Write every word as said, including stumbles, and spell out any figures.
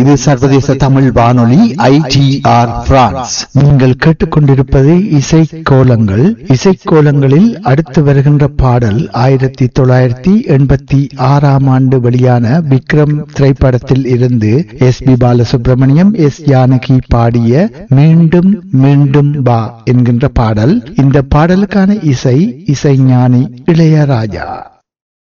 இது சர்வதேச தமிழ் வானொலி ஐ டி ஆர் பிரான்ஸ். நீங்கள் கேட்டுக்கொண்டிருப்பது இசை கோலங்கள். இசை கோலங்களில் அடுத்து வருகின்ற பாடல் ஆயிரத்தி தொள்ளாயிரத்தி எண்பத்தி ஆறாம் ஆண்டு வெளியான விக்ரம் திரைப்படத்தில் இருந்து S B Balasubramaniam, S Janaki பாடிய மீண்டும் மீண்டும் பா என்கின்ற பாடல். இந்த பாடலுக்கான இசை இசைஞானி இளையராஜா.